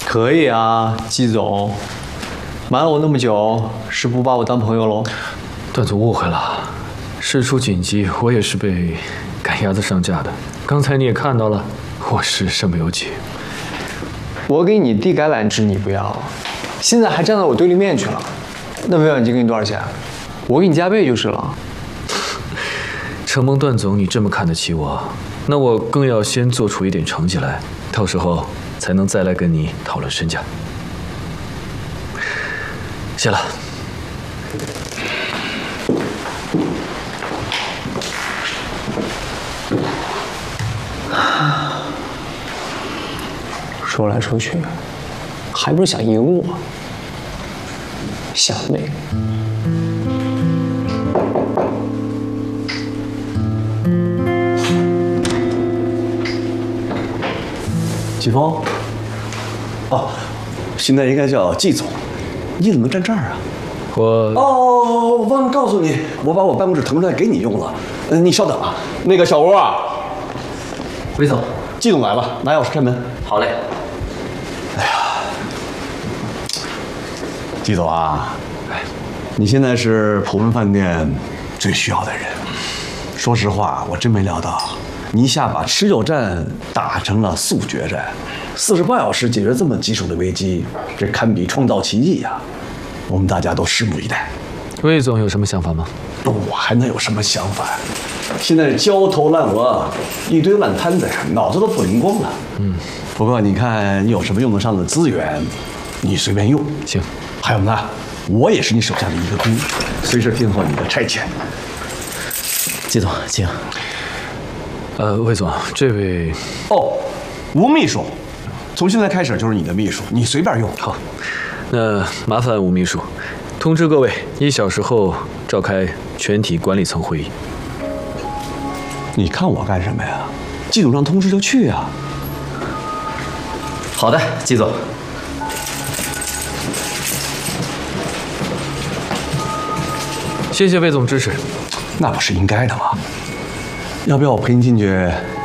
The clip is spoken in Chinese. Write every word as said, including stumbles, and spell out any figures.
可以啊，季总，瞒了我那么久，是不把我当朋友喽？ 段总误会了，事出紧急，我也是被赶鸭子上架的。刚才你也看到了，我是身不由己。 我给你递橄榄枝你不要，现在还站到我对立面去了。那培养金给你多少钱？我给你加倍就是了。 承蒙段总你这么看得起我，那我更要先做出一点成绩来，到时候才能再来跟你讨论身价。谢了。 说来说去，还不是想赢我？想美。 季风，哦，现在应该叫季总，你怎么能站这儿啊？ 我哦，我忘了告诉你，我把我办公室腾出来给你用了。嗯，你稍等啊。那个小吴啊， 魏总， 季总来了，拿钥匙开门。 好嘞。 哎呀，季总啊，哎，你现在是普文饭店最需要的人。说实话，我真没料到。你一下把持久战打成了速决战，四十八小时解决这么棘手的危机，这堪比创造奇迹呀！我们大家都拭目以待。 魏总有什么想法吗？ 我还能有什么想法？现在焦头烂额，一堆烂摊子，脑子都破灵光了。嗯，不过你看你有什么用得上的资源，你随便用。 行。 还有呢，我也是你手下的一个兵，随时听候你的差遣。 季总，请。 呃，魏总，这位哦，吴秘书，从现在开始就是你的秘书，你随便用。 好，那麻烦吴秘书通知各位，一小时后召开全体管理层会议。 你看我干什么呀？季总让通知就去呀。 好的，季总。 谢谢魏总支持。 那不是应该的吗？要不要我陪你进去